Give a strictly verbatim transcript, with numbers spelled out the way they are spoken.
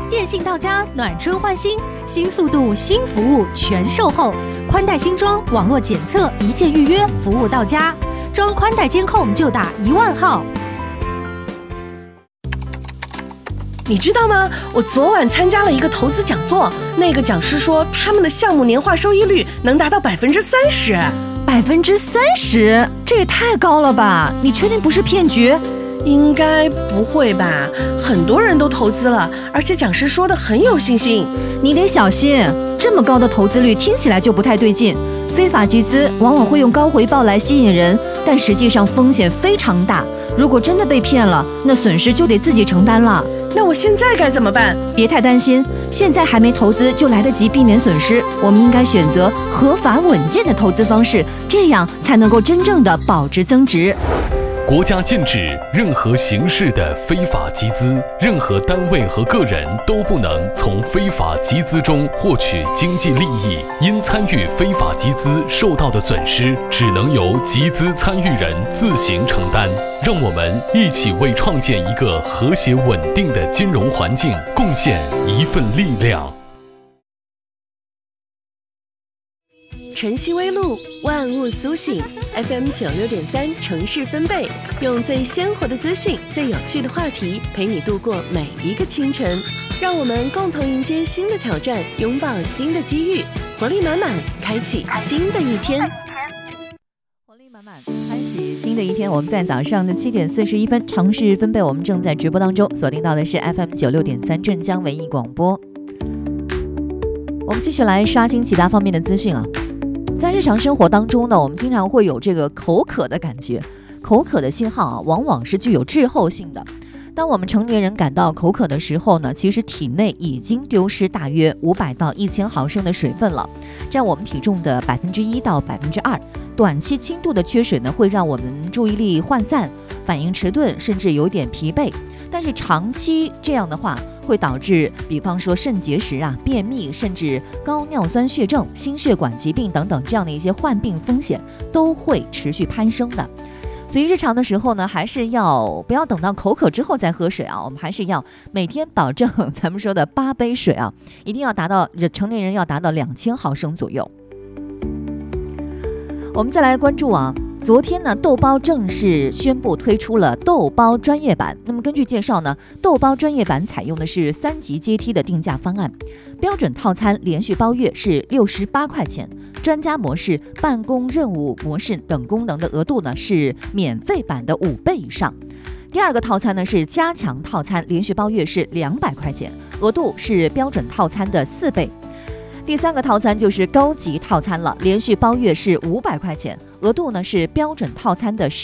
电信到家，暖春换新，新速度、新服务全售后，宽带新装，网络检测，一键预约，服务到家。装宽带监控就打一万号。 你知道吗？我昨晚参加了一个投资讲座，那个讲师说他们的项目年化收益率能达到百分之三十。 百分之三十，这也太高了吧？你确定不是骗局？ 应该不会吧？很多人都投资了，而且讲师说的很有信心。 你得小心，这么高的投资率听起来就不太对劲。非法集资往往会用高回报来吸引人，但实际上风险非常大。如果真的被骗了，那损失就得自己承担了。 那我现在该怎么办？ 别太担心，现在还没投资就来得及避免损失。我们应该选择合法稳健的投资方式，这样才能够真正的保值增值。 国家禁止任何形式的非法集资，任何单位和个人都不能从非法集资中获取经济利益。因参与非法集资受到的损失，只能由集资参与人自行承担。让我们一起为创建一个和谐稳定的金融环境贡献一份力量。 晨曦微露，万物苏醒。F M 九六点三城市分贝，用最鲜活的资讯、最有趣的话题，陪你度过每一个清晨。让我们共同迎接新的挑战，拥抱新的机遇，活力满满，开启新的一天。 活力满满，开启新的一天。我们在早上的七点四十一分，城市分贝，我们正在直播当中，锁定到的是 F M 九六点三镇江文艺广播。我们继续来刷新其他方面的资讯啊。在日常生活当中呢，我们经常会有这个口渴的感觉，口渴的信号啊，往往是具有滞后性的。当我们成年人感到口渴的时候呢，其实体内已经丢失大约五百到一千毫升的水分了，占我们体重的百分之一到百分之二。短期轻度的缺水呢，会让我们注意力涣散、反应迟钝，甚至有点疲惫。但是长期这样的话，会导致比方说肾结石啊、便秘，甚至高尿酸血症、心血管疾病等等这样的一些患病风险都会持续攀升的。所以日常的时候呢，还是要不要等到口渴之后再喝水啊？我们还是要每天保证咱们说的八杯水啊，一定要达到成年人要达到两千毫升左右。我们再来关注啊。昨天呢，豆包正式宣布推出了豆包专业版。那么根据介绍呢，豆包专业版采用的是三级阶梯的定价方案，标准套餐连续包月是六十八块钱，专家模式、办公任务模式等功能的额度呢是免费版的五倍以上。第二个套餐呢是加强套餐，连续包月是两百块钱，额度是标准套餐的四倍。第三个套餐就是高级套餐了，连续包月是五百块钱，额度呢是标准套餐的